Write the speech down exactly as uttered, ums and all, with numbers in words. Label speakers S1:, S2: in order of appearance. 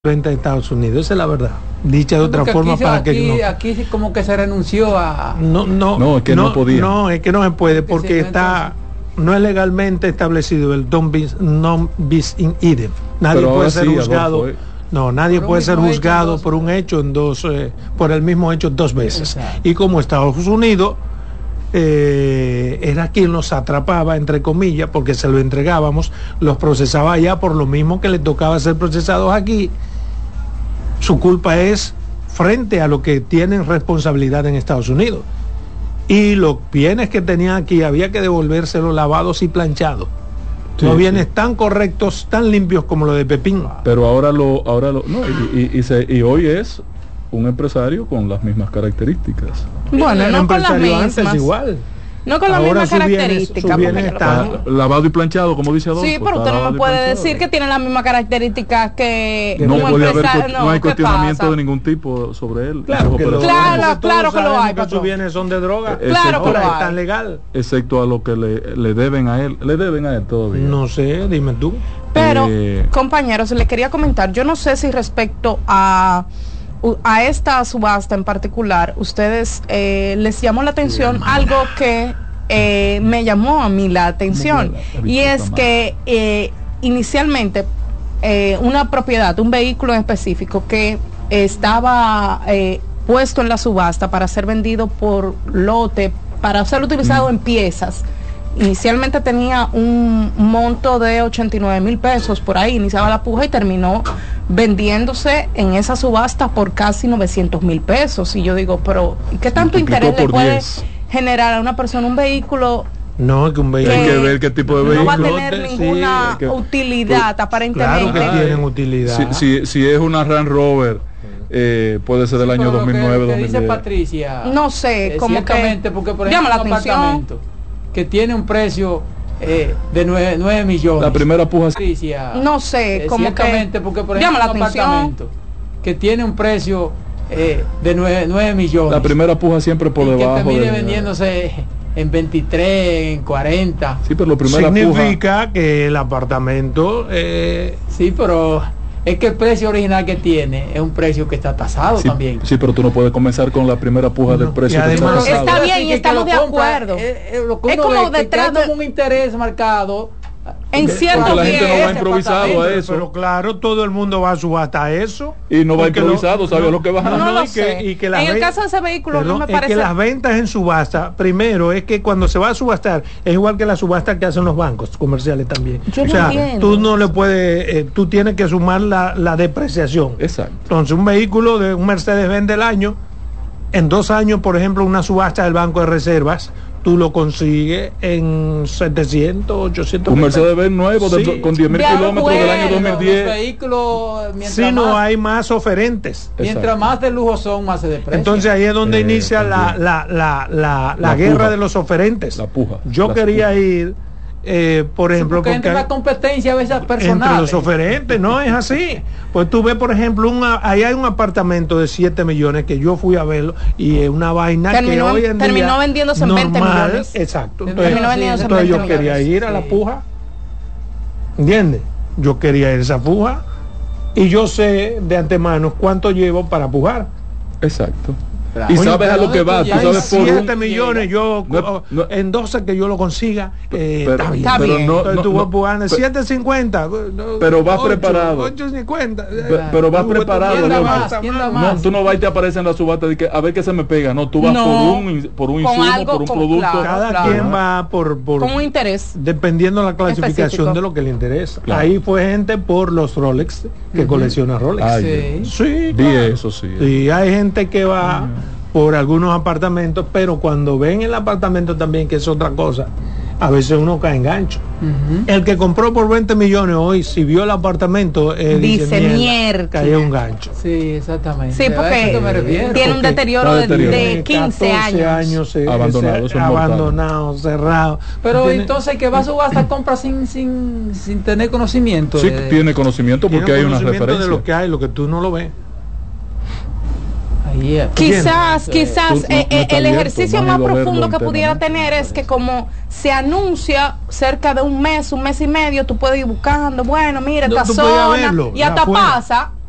S1: frente a Estados Unidos, esa es la verdad. Dicha de otra forma
S2: aquí,
S1: para
S2: aquí,
S1: que no.
S2: Aquí sí como que se renunció a...
S1: No, no,
S3: no, es que no, no podía.
S1: No, es que no se puede porque está, no es legalmente establecido el non bis, non bis in idem. Nadie
S3: Pero
S1: puede ser
S3: sí,
S1: juzgado.
S3: Adolfo, eh.
S1: No, nadie
S2: Por
S1: puede ser
S2: un mismo
S1: juzgado
S2: hecho,
S1: por un hecho en dos, eh, por el mismo hecho dos veces.
S2: Exacto.
S1: Y como Estados Unidos eh, era quien los atrapaba, entre comillas, porque se lo entregábamos, los procesaba allá por lo mismo que les tocaba ser procesados aquí. Su culpa es frente a lo que tienen responsabilidad en Estados Unidos. Y los bienes que tenían aquí había que devolvérselos lavados y planchados. Sí, los bienes sí. tan correctos, tan limpios como lo de Pepín.
S3: Pero ahora lo, ahora lo, no, y, y, y, se, y hoy es un empresario con las mismas características.
S1: Bueno, el
S4: no
S1: empresario
S4: con las
S1: antes igual.
S4: No con la
S1: ahora
S4: misma característica.
S3: Está lavado y planchado, como dice Adolfo.
S4: Sí, pero usted no me puede decir que tiene la misma característica que
S3: no
S4: un
S3: puede haber,
S4: empresario.
S3: no, no hay cuestionamiento
S4: pasa?
S3: de ningún tipo sobre él.
S1: Claro que lo,
S4: claro, claro que lo hay.
S1: Que sus bienes son de droga.
S4: Claro que lo hay.
S1: Están legal.
S3: Excepto a lo que le, le deben a él. Le deben a él todavía.
S1: No sé, dime tú.
S4: Pero,
S3: eh,
S4: compañeros, les quería comentar, yo no sé si respecto a a esta subasta en particular, ustedes eh, les llamó la atención sí, algo que eh, me llamó a mí la atención, y es que eh, inicialmente eh, una propiedad, un vehículo en específico que estaba eh, puesto en la subasta para ser vendido por lote, para ser utilizado mm. en piezas. Inicialmente tenía un monto de ochenta y nueve mil pesos, por ahí iniciaba la puja y terminó vendiéndose en esa subasta por casi novecientos mil pesos. Y yo digo, pero ¿qué tanto interés le puede diez. generar a una persona un vehículo?
S1: No, que un vehículo.
S3: Hay que ver qué tipo de vehículo.
S4: No va a tener ninguna sí, utilidad, que, aparentemente.
S1: Claro que tienen utilidad.
S3: Si, si, si es una Range Rover, eh, puede ser del sí, año dos mil nueve,
S2: que,
S3: dos mil diez.
S2: Dice Patricia.
S4: No sé,
S2: eh,
S4: como que.
S2: Porque, por ejemplo, un apartamento que tiene un precio eh, de nueve millones.
S3: La primera puja.
S2: Patricia,
S4: no sé,
S2: eh,
S4: como
S2: ciertamente,
S4: que.
S2: Porque, por ejemplo, un apartamento que tiene un precio eh, de nueve millones.
S3: La primera puja siempre por
S2: y
S3: debajo.
S2: Que termine
S3: de...
S2: vendiéndose en veintitrés, en cuarenta.
S3: Sí, pero lo primera
S1: significa
S3: puja...
S1: que el apartamento eh...
S2: sí, pero es que el precio original que tiene es un precio que está tasado
S3: sí,
S2: también.
S3: Sí, pero tú no puedes comenzar con la primera puja no, del precio que
S4: está tasado. Está bien, y estamos de
S2: compra,
S4: acuerdo.
S2: Es, es, lo que
S4: es como
S2: ve,
S4: detrás
S2: de un interés marcado.
S4: En cierto
S3: porque la gente no va improvisado a eso.
S1: Pero claro, todo el mundo va a subasta a eso.
S3: Y no va improvisado, ¿sabes no, lo que va a
S4: no, no, no
S1: y que, y que
S4: En el caso de ese vehículo
S1: perdón,
S4: no me parece.
S1: Es que las ventas en subasta, primero, es que cuando se va a subastar, es igual que la subasta que hacen los bancos comerciales también.
S4: Yo
S1: o sea,
S4: no entiendo.
S1: tú no le puedes, eh, tú tienes que sumar la, la depreciación.
S3: Exacto.
S1: Entonces, un vehículo de un Mercedes-Benz del año, en dos años, por ejemplo, una subasta del Banco de Reservas, tú lo consigues en setecientos, ochocientos.
S3: Un Mercedes-Benz nuevo sí. de, con diez mil kilómetros del año dos mil diez.
S2: Vehículos,
S1: si no hay más oferentes.
S2: Mientras
S3: Exacto.
S2: más de lujo son, más se deprecian.
S1: Entonces ahí es donde
S3: eh,
S1: inicia la, la, la, la, la,
S3: la
S1: guerra
S3: puja.
S1: de los oferentes.
S3: La puja.
S1: Yo
S3: Las
S1: quería
S3: pujas.
S1: ir, eh, por ejemplo,
S2: sí, porque entre la competencia a veces personal.
S1: Entre los oferentes, no es así. Pues tú ves, por ejemplo, una, ahí hay un apartamento de siete millones que yo fui a verlo y es una vaina
S4: terminó,
S1: que hoy en
S4: terminó
S1: día
S4: vendiéndose en veinte millones.
S1: Exacto.
S4: Entonces,
S1: entonces, entonces yo quería ir a la puja. ¿Entiendes? Yo quería ir a esa puja y yo sé de antemano cuánto llevo para pujar.
S3: Exacto.
S2: Claro.
S3: Y sabes a lo que va, tú sabes por
S1: siete millones yo
S3: no, no,
S1: en doce que yo lo consiga eh,
S3: pero,
S1: está bien,
S4: está bien.
S3: No,
S1: entonces
S3: no,
S1: tú vas
S3: no,
S1: pujando siete cincuenta
S3: pero vas preparado
S1: ocho cincuenta
S3: pero vas preparado
S2: más,
S3: no, tú no vas y te aparece en la subasta de que a ver qué se me pega, no, tú vas
S4: no,
S3: por un por un insumo,
S4: algo,
S3: por un
S4: con,
S3: producto,
S4: claro,
S1: cada
S4: claro.
S1: quien va por, por
S4: con un interés
S1: dependiendo de la clasificación
S4: específico.
S1: De lo que le interesa.
S3: Claro.
S1: Ahí fue gente por los Rolex que uh-huh. colecciona Rolex.
S3: Ay,
S2: sí,
S1: sí,
S3: claro.
S1: Claro.
S3: Eso sí.
S1: Sí, hay gente que va uh-huh. por algunos apartamentos, pero cuando ven el apartamento también, que es otra cosa, a veces uno cae en gancho. Uh-huh. El que compró por veinte millones hoy, si vio el apartamento, eh,
S4: dice,
S1: dice
S4: mierda,
S1: cae un gancho.
S2: Sí, exactamente.
S4: Sí, porque
S2: me
S4: tiene un deterioro de, de quince años.
S1: años eh,
S3: abandonado,
S1: se, abandonado, cerrado.
S2: Pero
S1: ¿Tiene?
S2: Entonces, que va a subasta compra sin, sin, sin tener conocimiento.
S3: Sí,
S2: de,
S3: tiene conocimiento porque
S1: tiene
S3: hay una referencia
S1: de lo que hay, lo que tú no lo ves.
S2: Yeah.
S4: Quizás,
S2: sí.
S4: quizás
S3: no,
S4: eh,
S3: no
S4: el
S3: abierto,
S4: ejercicio
S3: no
S4: más
S3: entero,
S4: profundo que pudiera
S3: ¿no?
S4: tener es que como se anuncia cerca de un mes, un mes y medio, tú puedes ir buscando, bueno, mira,
S1: No,
S4: esta
S1: tú puedes
S4: zona,
S1: verlo,
S4: y hasta
S1: afuera.
S4: pasa